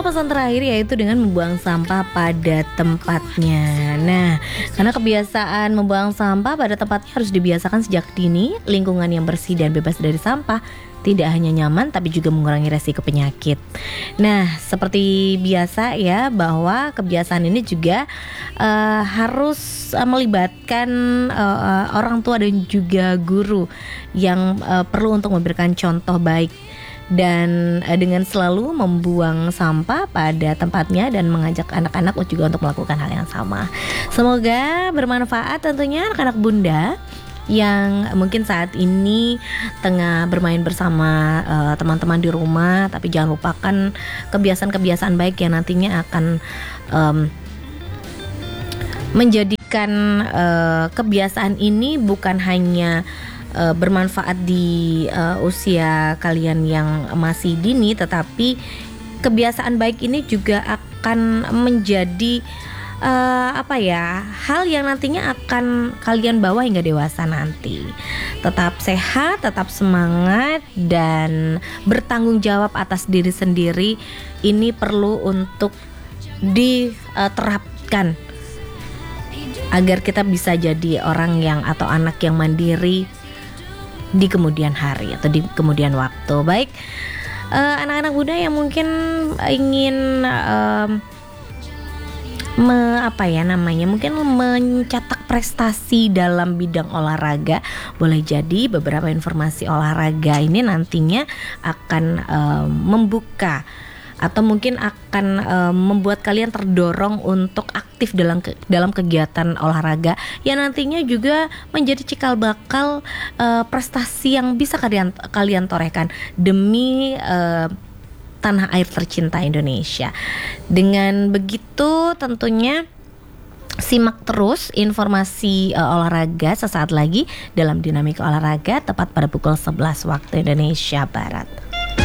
pesan terakhir yaitu dengan membuang sampah pada tempatnya. Nah, karena kebiasaan membuang sampah pada tempatnya harus dibiasakan sejak dini, lingkungan yang bersih dan bebas dari sampah tidak hanya nyaman tapi juga mengurangi resiko penyakit. Nah, seperti biasa ya, bahwa kebiasaan ini juga harus melibatkan orang tua dan juga guru yang perlu untuk memberikan contoh baik. Dan dengan selalu membuang sampah pada tempatnya dan mengajak anak-anak juga untuk melakukan hal yang sama. Semoga bermanfaat tentunya anak-anak Bunda yang mungkin saat ini tengah bermain bersama teman-teman di rumah, tapi jangan lupakan kebiasaan-kebiasaan baik yang nantinya akan menjadikan kebiasaan ini bukan hanya bermanfaat di usia kalian yang masih dini, tetapi kebiasaan baik ini juga akan menjadi hal yang nantinya akan kalian bawa hingga dewasa nanti. Tetap sehat, tetap semangat, dan bertanggung jawab atas diri sendiri. Ini perlu untuk diterapkan agar kita bisa jadi orang yang atau anak yang mandiri di kemudian hari atau di kemudian waktu. Baik, anak-anak Bunda yang mungkin ingin mungkin mencetak prestasi dalam bidang olahraga, boleh jadi beberapa informasi olahraga ini nantinya akan membuka atau mungkin akan membuat kalian terdorong untuk aktif dalam kegiatan olahraga yang nantinya juga menjadi cikal bakal prestasi yang bisa kalian torehkan demi tanah air tercinta Indonesia. Dengan begitu tentunya simak terus informasi olahraga sesaat lagi dalam Dinamika Olahraga tepat pada pukul 11 waktu Indonesia Barat.